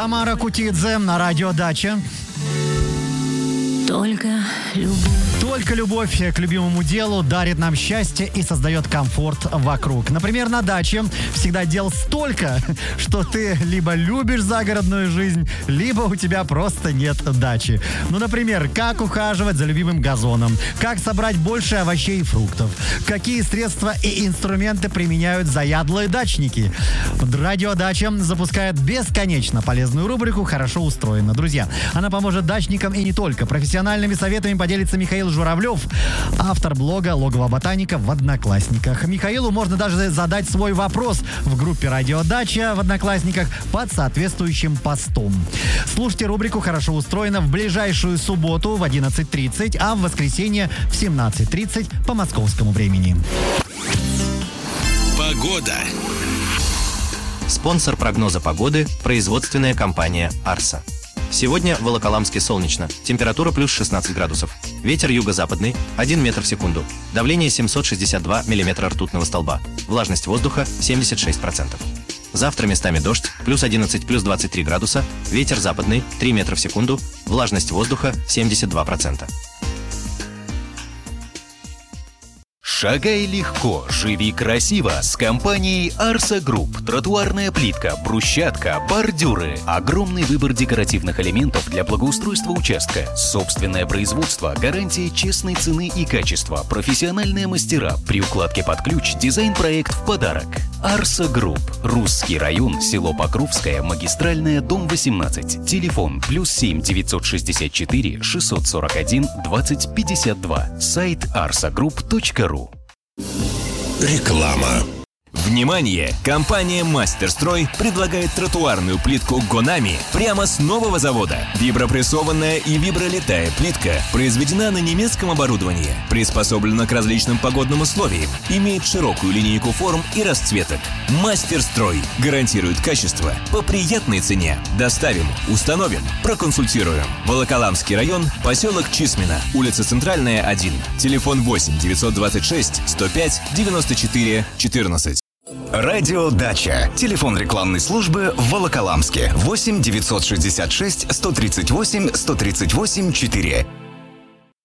Тамара Кутидзе на радио «Дача». Только любовь. Только любовь к любимому делу дарит нам счастье и создает комфорт вокруг. Например, на даче всегда дел столько, что ты либо любишь загородную жизнь, либо у тебя просто нет дачи. Ну, например, как ухаживать за любимым газоном, как собрать больше овощей и фруктов, какие средства и инструменты применяют заядлые дачники. Радио «Дача» запускает бесконечно полезную рубрику «Хорошо устроено». Друзья, она поможет дачникам и не только. Профессиональными советами поделится Михаил Журавлев, автор блога «Логово ботаника» в Одноклассниках. Михаилу можно даже задать свой вопрос в группе «Радио Дача» в Одноклассниках под соответствующим постом. Слушайте рубрику «Хорошо устроено» в ближайшую субботу в 11:30, а в воскресенье в 17:30 по московскому времени. Погода. Спонсор прогноза погоды – производственная компания «Арса». Сегодня в Волоколамске солнечно. Температура плюс 16 градусов. Ветер юго-западный 1 метр в секунду. Давление 762 миллиметра ртутного столба. Влажность воздуха 76%. Завтра местами дождь, плюс 11, плюс 23 градуса. Ветер западный 3 метра в секунду. Влажность воздуха 72%. Шагай легко, живи красиво с компанией Арса Групп. Тротуарная плитка, брусчатка, бордюры. Огромный выбор декоративных элементов для благоустройства участка. Собственное производство, гарантия честной цены и качества. Профессиональные мастера. При укладке под ключ дизайн-проект в подарок. Арса Групп. Русский район, село Покровское, магистральная, дом 18. Телефон +7 964 641 20 52. Сайт arsagroup.ru. Реклама. Внимание! Компания «Мастерстрой» предлагает тротуарную плитку «Гонами» прямо с нового завода. Вибропрессованная и вибролитая плитка произведена на немецком оборудовании, приспособлена к различным погодным условиям, имеет широкую линейку форм и расцветок. «Мастерстрой» гарантирует качество по приятной цене. Доставим, установим, проконсультируем. Волоколамский район, поселок Чисмино, улица Центральная, 1. Телефон 8 926 105 94 14. Радио «Дача». Телефон рекламной службы в Волоколамске. 8 966 138 138 4.